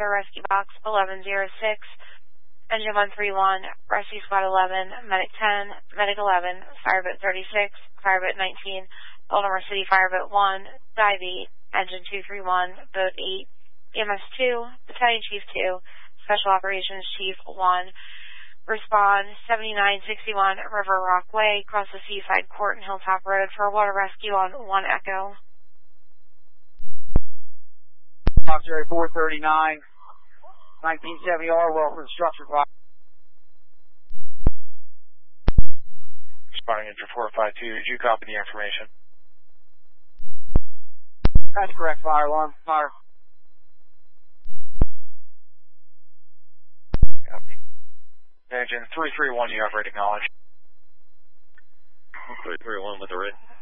Water Rescue Box 1106, Engine 131, Rescue Squad 11, Medic 10, Medic 11, Fireboat 36, Fireboat 19, Baltimore City Fireboat 1, Dive 8, Engine 231, Boat 8, EMS 2, Battalion Chief 2, Special Operations Chief 1, respond 7961 River Rock Way, across the Seaside Court and Hilltop Road for a water rescue on 1 Echo. Fox Area 439, 1970 Orwell for the structure fire. Responding Engine 452, did you copy the information? That's correct, fire alarm. Fire. Copy. Engine 331, you have rating knowledge. 331 with the written.